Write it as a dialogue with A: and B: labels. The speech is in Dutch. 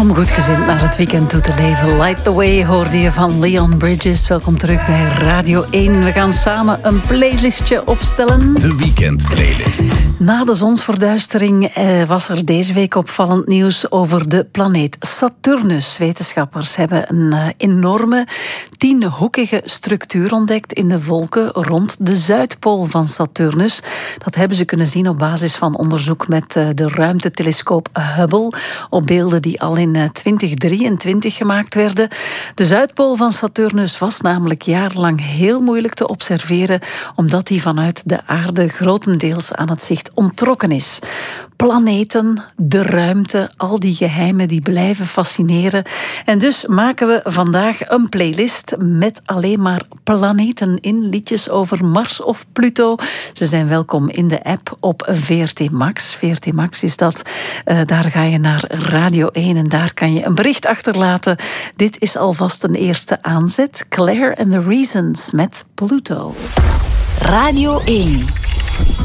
A: Om goedgezind naar het weekend toe te leven. Light the Way hoorde je van Leon Bridges. Welkom terug bij Radio 1. We gaan samen een playlistje opstellen.
B: De weekendplaylist.
A: Na de zonsverduistering was er deze week opvallend nieuws over de planeet Saturnus. Wetenschappers hebben een enorme 10-hoekige structuur ontdekt in de wolken rond de Zuidpool van Saturnus. Dat hebben ze kunnen zien op basis van onderzoek met de ruimtetelescoop Hubble. Op beelden die al in 2023 gemaakt werden. De Zuidpool van Saturnus was namelijk jarenlang heel moeilijk te observeren, omdat die vanuit de aarde grotendeels aan het zicht onttrokken is. Planeten, de ruimte, al die geheimen die blijven fascineren. En dus maken we vandaag een playlist met alleen maar planeten in, liedjes over Mars of Pluto. Ze zijn welkom in de app op VRT Max. VRT Max is dat. Daar ga je naar Radio 1 en daar kan je een bericht achterlaten. Dit is alvast een eerste aanzet. Claire and the Reasons met Pluto.
C: Radio 1.